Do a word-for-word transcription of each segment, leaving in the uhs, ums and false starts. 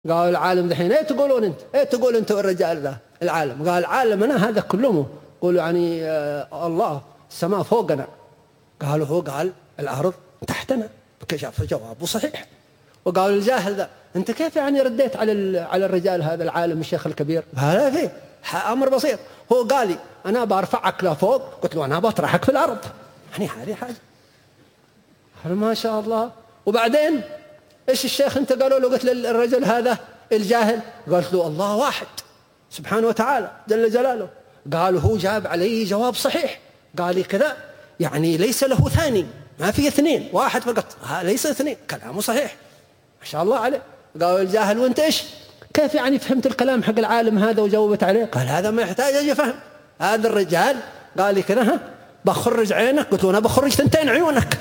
قال العالم دحين ايه تقولون انت؟ ايه تقول انت والرجال ذا العالم؟ قال العالم انا هذا كلهم قولوا يعني آه الله السماء فوقنا. قالوا هو قال الارض تحتنا. كشف جوابه صحيح. وقالوا الجاهل ذا انت كيف يعني رديت على على الرجال هذا العالم الشيخ الكبير؟ قال فيه امر بسيط، هو قال لي انا برفعك لفوق، قلت له انا بطرحك في الارض، يعني هذه حاجه. قال ما شاء الله. وبعدين ايش الشيخ انت قالوا له؟ قلت للرجل هذا الجاهل، قلت له الله واحد سبحانه وتعالى جل جلاله. قالوا هو جاب علي جواب صحيح، قال لي كذا يعني ليس له ثاني، ما في اثنين، واحد فقط، ليس اثنين، كلامه صحيح ما شاء الله عليه. قالوا الجاهل وانت ايش كيف يعني فهمت الكلام حق العالم هذا وجاوبت عليه؟ قال هذا ما يحتاج اجي فهم. هذا الرجال قال لي كذا ها بخرج عينك، قلت له انا بخرج ثنتين عيونك.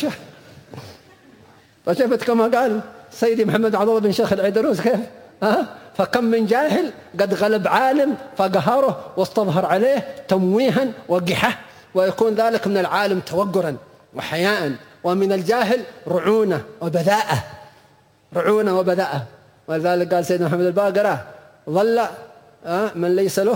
فشفت كما قال سيدي محمد عبد الله بن شيخ العيدروس كيف ها فكم من جاهل قد غلب عالم فقهره واستظهر عليه تمويها وقحه، ويكون ذلك من العالم توقرا وحياء، ومن الجاهل رعونه وبذاءه، رعونه وبذاءه. ولذلك قال سيدنا محمد الباقرة ظل من ليس له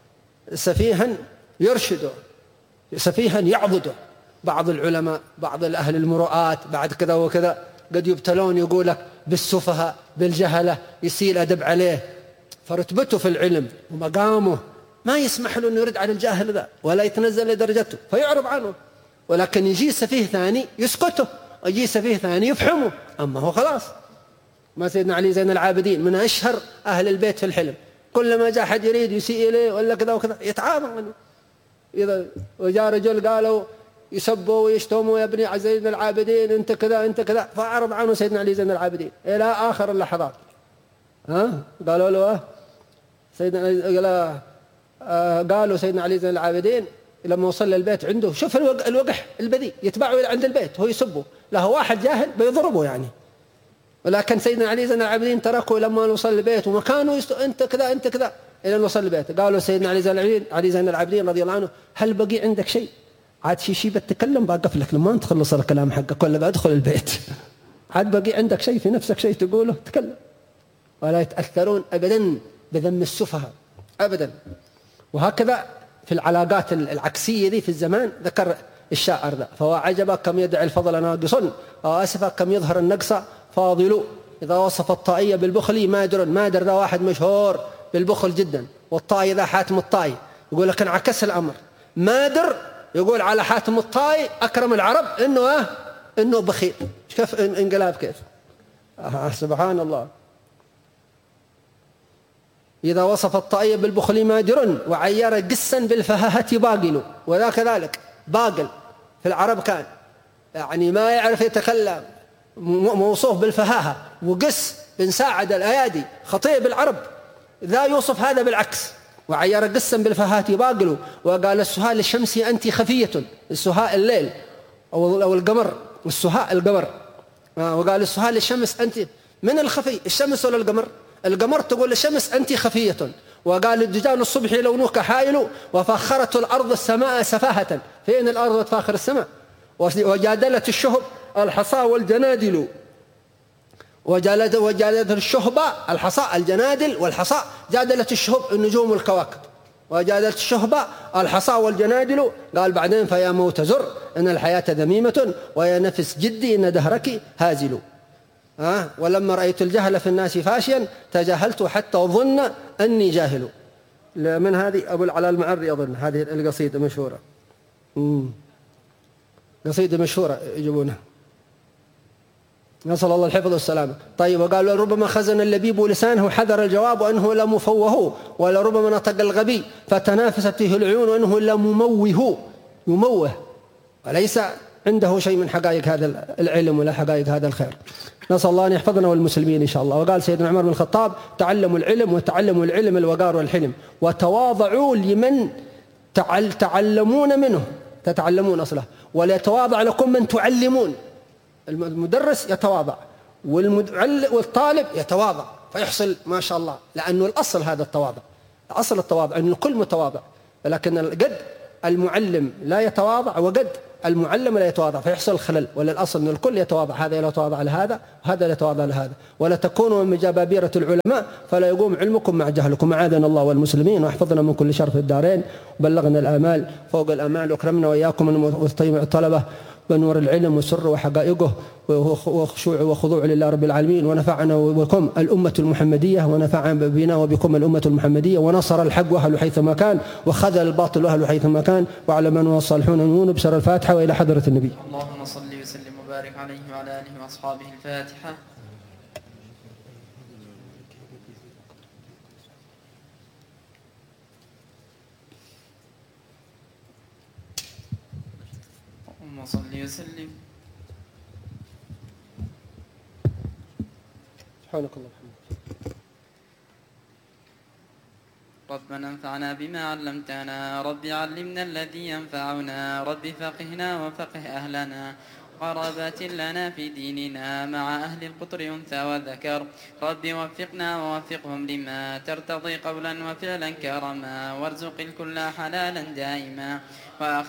سفيها يرشده، سفيها يعضده. بعض العلماء بعض الأهل المروءات بعد كذا وكذا قد يبتلون يقول لك بالسفهاء بالجهلة يسيل أدب عليه، فرتبته في العلم ومقامه ما يسمح له أنه يرد على الجاهل ذا ولا يتنزل لدرجته فيعرض عنه. ولكن يجي سفيه ثاني يسكته، ويجي سفيه ثاني يفحمه، أما هو خلاص. ما سيدنا علي زين العابدين من أشهر أهل البيت في الحلم، كلما جاء حد يريد يسيء إليه ولا كذا وكذا يتعاظم عنه. إذا وجاء رجل قالوا يسبوا ويشتموا يا ابني زين العابدين انت كذا انت كذا، فأعرض عنه سيدنا علي زين العابدين إلى آخر اللحظات. ها قالوا له سيدنا قال آه قالوا سيدنا علي زين العابدين لما وصل للبيت عنده شوف الوقح البذيء يتبعه إلى عند البيت، هو يسبه له واحد جاهل بيضربه يعني. ولكن سيدنا علي زين العابدين تركه لما وصل البيت ومكانه يست... انت كذا انت كذا الى ان وصل البيت. قالوا سيدنا علي زين العابدين علي زين العابدين رضي الله عنه هل بقي عندك شيء؟ عاد شي شي بتكلم بوقف لك لما انت تخلص الكلام حقك ولا بدخل البيت. عاد بقي عندك شيء في نفسك شيء تقوله تكلم. ولا يتاثرون ابدا بذم السفهاء ابدا. وهكذا في العلاقات العكسيه ذي في الزمان ذكر الشاعر ذا فهو عجبا كم يدعي الفضل ناقص او اسفا كم يظهر النقص فاضل. إذا وصف الطائي بالبخل مادر، مادر ذا واحد مشهور بالبخل جدا، والطائي ذا حاتم الطائي يقول لك انعكس الأمر. مادر يقول على حاتم الطائي أكرم العرب إنه آه إنه بخيل. كيف انقلاب كيف آه سبحان الله. إذا وصف الطائي بالبخل مادر وعير قسا بالفهاهة باقل. وذا كذلك باقل في العرب كان يعني ما يعرف يتكلم، موصوف بالفهاهة، وقس بن ساعد الأيادي خطيب العرب ذا يوصف هذا بالعكس. وعير قسا بالفهاهة باقل. وقال السهاء للشمس أنت خفية، السهاء الليل أو القمر، السهاء القمر. وقال السهاء للشمس أنت من الخفي الشمس ولا القمر؟ القمر تقول للشمس أنت خفية. وقال الدجال الصبح لونك حائل وفخرت الأرض السماء سفاهة. فين الأرض وتفاخر السماء؟ وجادلت الشهب الحصى والجنادل. وجادلت وجادلت الشهب الحصى الجنادل والحصى، جادلت الشهب النجوم والكواكب، وجادلت الشهب الحصى والجنادل. قال بعدين فيا موت زر إن الحياة ذميمة ويا نفس جدي إن دهرك هازل. ها أه؟ ولما رأيت الجهل في الناس فاشيا تجاهلت حتى ظن أني جاهل. من هذه أبو العلاء المعري أظن هذه القصيدة مشهورة. مم. قصيدة مشهورة يجيبونها نسأل الله الحفظ والسلامة. طيب وقالوا ربما خزن اللبيب لسانه حذر الجواب وأنه لمفوه، ولربما نطق الغبي فتنافست فيه العيون وأنه لمموه، يموه وليس عنده شيء من حقائق هذا العلم ولا حقائق هذا الخير. نسأل الله أن يحفظنا والمسلمين إن شاء الله. وقال سيدنا عمر بن الخطاب تعلموا العلم وتعلموا العلم الوقار والحلم وتواضعوا لمن تعلمون منه، تتعلمون أصله، وليتواضع لكم من تعلمون. المدرس يتواضع والطالب يتواضع فيحصل ما شاء الله، لأنه الأصل هذا التواضع، أصل التواضع أنه كل متواضع. لكن قد المعلم لا يتواضع وقد المعلم لا يتواضع فيحصل الخلل، ولا الأصل أن الكل يتواضع، هذا لا يتواضع لهذا وهذا لا يتواضع لهذا، ولا تكونوا من جبابرة العلماء فلا يقوم علمكم مع جهلكم. معاذنا الله والمسلمين واحفظنا من كل شر في الدارين، وبلغنا الآمال فوق الآمال، واكرمنا وإياكم من الطلبة بنور العلم وسر وحقائقه وخشوع وخضوع لله رب العالمين، ونفعنا وبكم الأمة المحمدية، ونفع بنا وبكم الأمة المحمدية، ونصر الحق وأهله حيثما كان، وخذل الباطل وأهله حيثما كان، وعلى من هو الصالحون المؤمنون. بسر الفاتحة وإلى حضرة النبي. اللهم صل وسلم وبارك عليه وعلى آله وأصحابه. الفاتحة. اللهم صل وسلم. سبحانك اللهم وبحمدك. ربنا انفعنا بما علمتنا، رب علمنا الذي ينفعنا، رب فقهنا وفقه أهلنا، قرابات لنا في ديننا مع أهل القطر أنثى وذكر، رب وفقنا ووفقهم لما ترتضي قولا وفعلا كرما، وارزق الكل حلالا دائما. وآخر